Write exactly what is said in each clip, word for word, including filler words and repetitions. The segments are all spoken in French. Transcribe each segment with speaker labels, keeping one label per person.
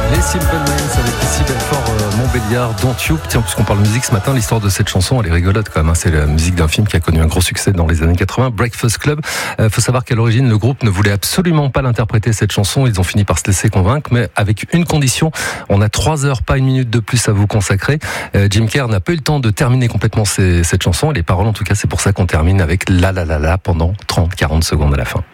Speaker 1: Les Simple Minds avec ici Belfort euh, Montbéliard, Don't You. Tiens, puisqu'on parle musique ce matin, l'histoire de cette chanson, elle est rigolote quand même. Hein. C'est la musique d'un film qui a connu un gros succès dans les années quatre-vingts, Breakfast Club. Il euh, faut savoir qu'à l'origine, le groupe ne voulait absolument pas l'interpréter, cette chanson. Ils ont fini par se laisser convaincre, mais avec une condition. On a trois heures, pas une minute de plus à vous consacrer. Euh, Jim Kerr n'a pas eu le temps de terminer complètement ces, cette chanson. Et les paroles, en tout cas, c'est pour ça qu'on termine avec la la la la pendant trente à quarante secondes à la fin.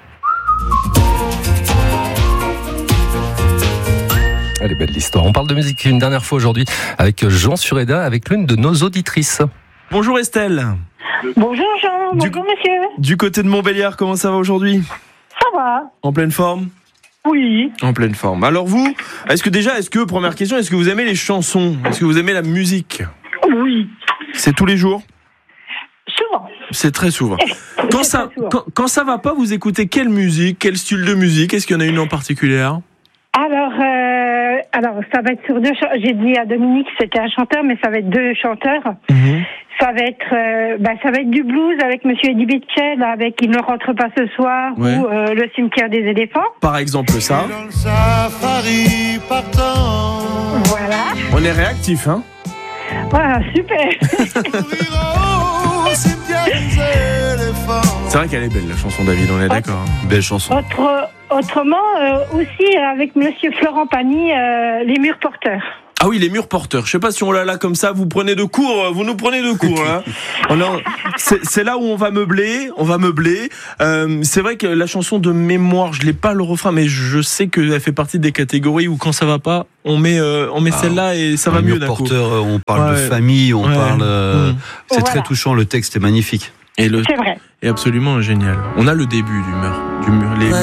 Speaker 1: Elle est belle l'histoire. On parle de musique une dernière fois aujourd'hui avec Jean Sureda, avec l'une de nos auditrices.
Speaker 2: Bonjour Estelle.
Speaker 3: Bonjour Jean,
Speaker 2: du,
Speaker 3: bonjour monsieur.
Speaker 2: Du côté de Montbéliard, comment ça va aujourd'hui ?
Speaker 3: Ça va.
Speaker 2: En pleine forme ?
Speaker 3: Oui.
Speaker 2: En pleine forme. Alors vous, est-ce que déjà, est-ce que, première question, est-ce que vous aimez les chansons ? Est-ce que vous aimez la musique ?
Speaker 3: Oui.
Speaker 2: C'est tous les jours ?
Speaker 3: Souvent.
Speaker 2: C'est très souvent. Quand
Speaker 3: C'est
Speaker 2: ça,
Speaker 3: très souvent.
Speaker 2: quand, quand ça va pas, vous écoutez quelle musique ? Quel style de musique ? Est-ce qu'il y en a une en particulier ?
Speaker 3: Alors, euh, alors ça va être sur deux. Ch- J'ai dit à Dominique que c'était un chanteur, mais ça va être deux chanteurs.
Speaker 2: Mmh.
Speaker 3: Ça va être, euh, bah, ça va être du blues avec Monsieur Eddie Mitchell, avec Il ne rentre pas ce soir,
Speaker 2: Ouais.
Speaker 3: ou euh, Le cimetière des éléphants.
Speaker 2: Par exemple ça.
Speaker 4: Dans le safari partant,
Speaker 3: Voilà.
Speaker 2: On est réactif, hein ?
Speaker 3: Voilà, super.
Speaker 4: sourire au cimetière des éléphants.
Speaker 2: C'est vrai qu'elle est belle la chanson, David, on est d'accord. Hein. Belle chanson.
Speaker 3: Autre, autrement, euh, aussi avec Monsieur Florent Pagny, euh, Les murs porteurs.
Speaker 2: Ah oui, les murs porteurs. Je sais pas si on l'a là comme ça, vous prenez de cours, vous nous prenez de cours. Hein. On a- c'est, c'est là où on va meubler, on va meubler. Euh, c'est vrai que la chanson de mémoire, je l'ai pas le refrain, mais je sais qu'elle fait partie des catégories où quand ça va pas, on met, euh, on met
Speaker 5: Ah,
Speaker 2: celle-là et ça va
Speaker 5: Un
Speaker 2: mieux
Speaker 5: mur
Speaker 2: d'un coup.
Speaker 5: porteur, on parle
Speaker 2: Ouais.
Speaker 5: de famille, on
Speaker 2: Ouais.
Speaker 5: parle. euh,
Speaker 2: Mmh.
Speaker 5: C'est
Speaker 3: Voilà.
Speaker 5: très touchant, le texte est magnifique.
Speaker 2: Et le,
Speaker 3: C'est vrai.
Speaker 2: est absolument génial. On a le début du mur, du mur, les murs